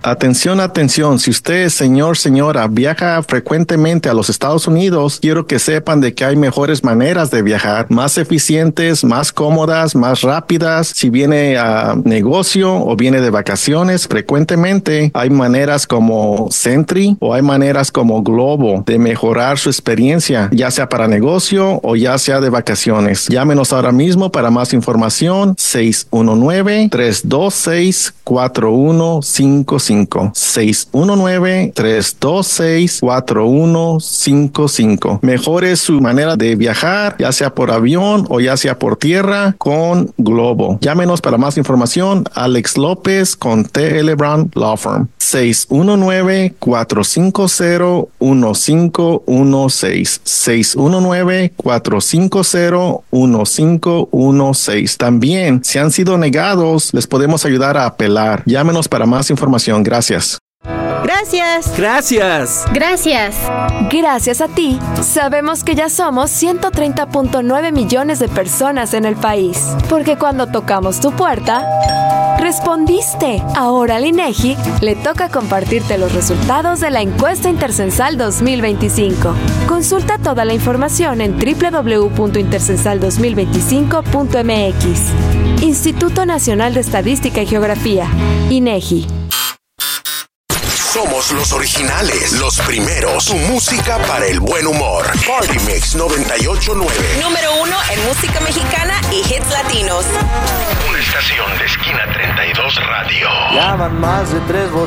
Atención, atención. Si usted, señora, viaja frecuentemente a los Estados Unidos, quiero que sepan de que hay mejores maneras de viajar, más eficientes, más cómodas, más rápidas. Si viene a negocio o viene de vacaciones frecuentemente, hay maneras como Sentry o hay maneras como Globo de mejorar su experiencia, ya sea para negocio o ya sea de vacaciones. Llámenos ahora mismo para más información. 619-326-4155. 619-326-4155. Mejore su manera de viajar, ya sea por avión o ya sea por tierra, con Globo. Llámenos para más información. Alex López con T.L. Brown Law Firm. 619-450-1516. 619-450-1516. También, si han sido negados, les podemos ayudar a apelar. Llámenos para más información. Gracias. Gracias. Gracias. Gracias. Gracias a ti, sabemos que ya somos 130.9 millones de personas en el país. Porque cuando tocamos tu puerta, respondiste. Ahora al INEGI le toca compartirte los resultados de la encuesta Intercensal 2025. Consulta toda la información en www.intercensal2025.mx. Instituto Nacional de Estadística y Geografía, INEGI. Somos los originales, los primeros. Tu música para el buen humor. Party Mix 98.9. Número 1 en música mexicana y hits latinos. Una estación de Esquina 32 Radio. Ya van más de 3 botellas.